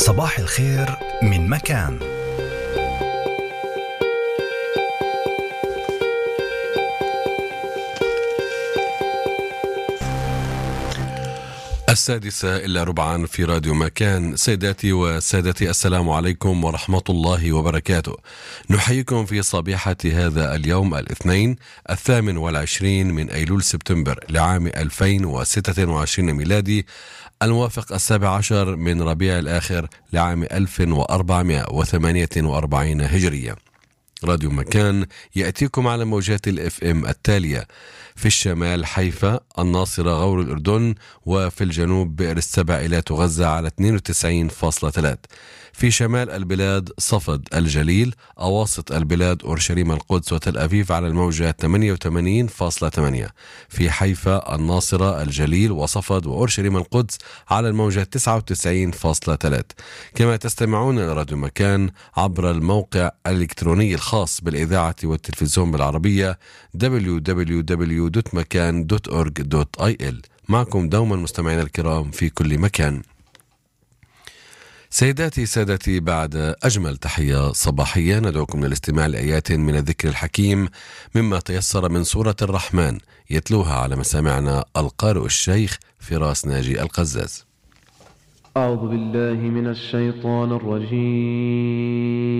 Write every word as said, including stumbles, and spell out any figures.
صباح الخير من مكان. السادسة إلا ربعا في راديو مكان. سيداتي وسادتي، السلام عليكم ورحمة الله وبركاته. نحييكم في صبيحة هذا اليوم الاثنين الثامن والعشرين من أيلول سبتمبر لعام ألفين وستة وعشرين ميلادي، الموافق السابع عشر من ربيع الآخر لعام ألف وأربعمائة وثمانية وأربعين هجرية. راديو مكان يأتيكم على موجات الاف ام التالية: في الشمال حيفا، الناصرة، غور الأردن، وفي الجنوب بئر السبع إلى غزة على اثنين وتسعين فاصلة ثلاثة. في شمال البلاد صفد، الجليل، أواسط البلاد أورشليم، القدس، وتل أبيب على الموجة ثمانية وثمانين فاصلة ثمانية. في حيفا، الناصرة، الجليل، وصفد، وأورشليم، القدس على الموجة تسعة وتسعين فاصلة ثلاثة. كما تستمعون إلى راديو مكان عبر الموقع الإلكتروني الخاص بالإذاعة والتلفزيون بالعربية دبليو دبليو دبليو دوت مكان دوت أورج دوت آي إل. معكم دوما مستمعينا الكرام في كل مكان. سيداتي سادتي، بعد أجمل تحية صباحية ندعوكم للاستماع لآيات من الذكر الحكيم مما تيسر من سورة الرحمن، يتلوها على مسامعنا القارئ الشيخ فراس ناجي القزاز. أعوذ بالله من الشيطان الرجيم.